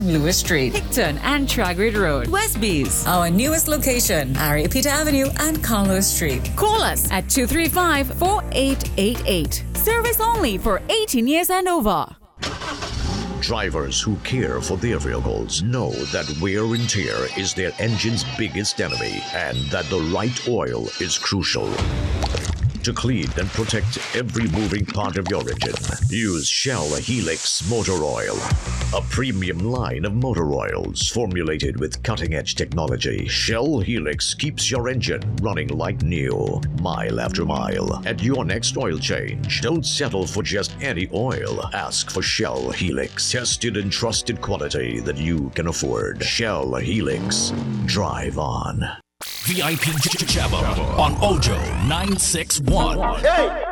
Lewis Street, Hickton and Tragrid Road, Westbees. Our newest location, Ariapita Avenue and Carlos Street. Call us at 235-4888. Service only for 18 years and over. Drivers who care for their vehicles know that wear and tear is their engine's biggest enemy and that the right oil is crucial. To clean and protect every moving part of your engine, use Shell Helix Motor Oil, a premium line of motor oils formulated with cutting-edge technology. Shell Helix keeps your engine running like new, mile after mile. At your next oil change, don't settle for just any oil. Ask for Shell Helix, tested and trusted quality that you can afford. Shell Helix. Drive on. VIP Jabba on Ojo 961. Hey!